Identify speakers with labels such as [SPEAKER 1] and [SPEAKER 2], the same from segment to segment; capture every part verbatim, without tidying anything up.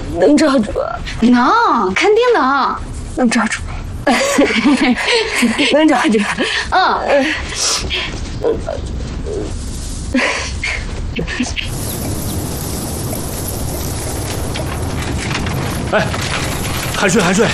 [SPEAKER 1] 能抓住？
[SPEAKER 2] 能，肯定能，
[SPEAKER 1] 能抓住。能抓住。
[SPEAKER 2] 嗯。
[SPEAKER 3] 哎，海水，海水。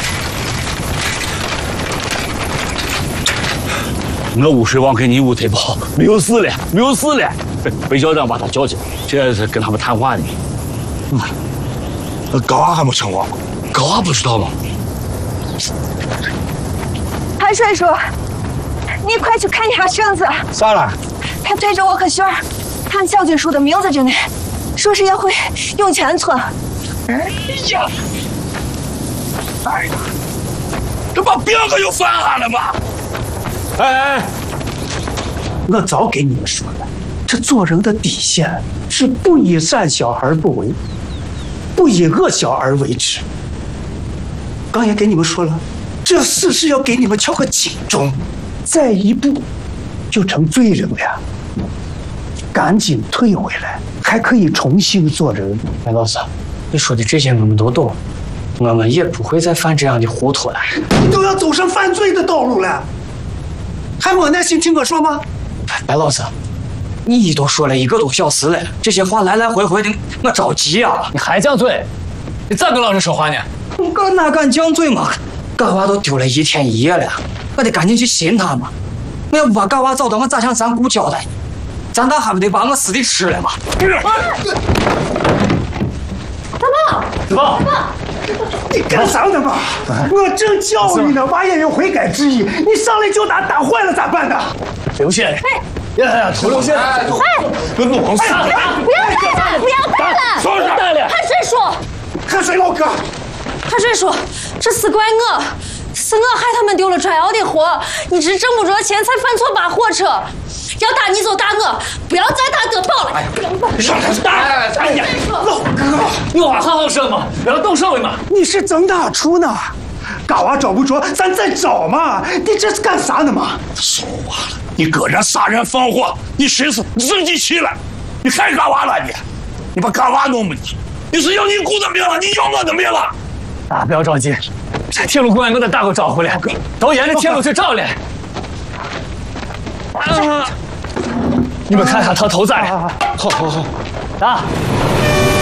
[SPEAKER 3] 我污水网给你屋推跑，没有事了，没有事了。魏校长把他叫进来，现在是跟他们谈话呢。
[SPEAKER 4] 嗯，那高娃还没成网，
[SPEAKER 3] 高娃不知道吗？
[SPEAKER 1] 海水说：“你快去看一下绳子。”
[SPEAKER 4] 咋了？
[SPEAKER 1] 他对着我和璇儿喊小金叔的名字着呢，说是也会用钱村。
[SPEAKER 4] 哎呀！哎呀！这把别个又犯案了吗？
[SPEAKER 3] 哎哎，
[SPEAKER 5] 我早给你们说了，这做人的底线是不以善小而不为，不以恶小而为之。刚也给你们说了，这事是要给你们敲个警钟，再一步就成罪人了。赶紧退回来，还可以重新做人。
[SPEAKER 6] 白老师，你说的这些我们都懂，我们也不会再犯这样的糊涂了。
[SPEAKER 5] 你都要走上犯罪的道路了。 还没耐心听我说吗？
[SPEAKER 6] 白老师，你都说了一个多小时了，这些话来来回回的，我着急啊！
[SPEAKER 7] 你还犟嘴？你咋跟老师说话呢？
[SPEAKER 6] 我哪敢犟嘴嘛？嘎娃都丢了一天一夜了，我得赶紧去寻他嘛。我要不把嘎娃找到，我咋向咱姑交代？咱大还不得把我死的吃了嘛？
[SPEAKER 1] 大宝，
[SPEAKER 7] 大宝，
[SPEAKER 5] 你干啥呢嘛？我正教你呢，娃也有悔改之意，你上来就打，打坏了咋办呢？
[SPEAKER 7] 刘宪，哎呀，涂刘宪，哎，
[SPEAKER 4] 跟我往上，
[SPEAKER 1] 不要带了，不要带了，
[SPEAKER 4] 说是
[SPEAKER 7] 带了。
[SPEAKER 1] 海水说，
[SPEAKER 5] 海水老哥，
[SPEAKER 1] 海水说，这是怪我，是我害他们丢了拽奥的货，一直挣不着钱才犯错把货车。 要打你就打我，不要再打德宝了。
[SPEAKER 4] 上来打！
[SPEAKER 7] 哎呀，老哥，你娃好好生嘛，不要动手嘛。
[SPEAKER 5] 你是整哪出呢？嘎娃找不着，咱再找嘛。你这是干啥呢嘛？
[SPEAKER 4] 说话了，你搁这杀人放火，你寻思自己起来？你害嘎娃了你？你把嘎娃弄没去？你是要你姑的命了？你要我的命了？
[SPEAKER 7] 啊，不要着急，这铁路公安给他打个招呼了，都沿着铁路去找了。啊！ 你们看看他头在，
[SPEAKER 4] 好好好，
[SPEAKER 7] 啊！